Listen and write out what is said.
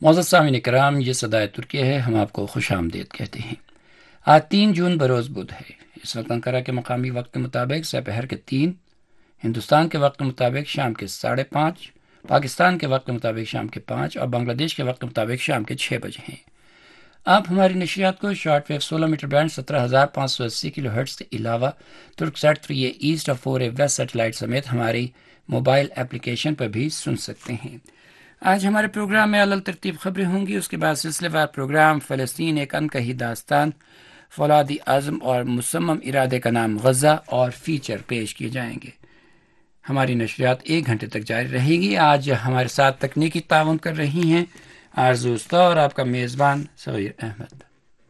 मोअज़्ज़ज़ सामीन कराम, ये सदाए तुर्की है, हम आपको खुश आमदीद कहते हैं। आज 3 जून बरोज़ बुध है। इस वक्त अंकारा के मकामी वक्त के मुताबिक दोपहर के 3, हिंदुस्तान के वक्त के मुताबिक शाम के 5:30, पाकिस्तान के वक्त के मुताबिक शाम के 5 और बांग्लादेश के वक्त के मुताबिक शाम के 6 बजे हैं। आप हमारी नशियात को short wave 16 metre band 17,580 kilo hertz के अलावा तुर्कसैट 3A ईस्ट और 4A वेस्ट सेटेलाइट समेत हमारी मोबाइल एप्लीकेशन पर भी सुन सकते हैं। आज हमारे प्रोग्राम में अलग तरतीब खबरें होंगी, उसके बाद सिलसिलेवार प्रोग्राम फ़लस्तीन एक अनकही दास्तान, फौलादी आज़म और मुसम्मम इरादे का नाम गज़ा और फीचर पेश किए जाएंगे। हमारी नशरियात 1 घंटे तक जारी रहेगी। आज हमारे साथ तकनीकी ताउन कर रही हैं आरज़ू उस्ता और आपका मेज़बान सगीर अहमद।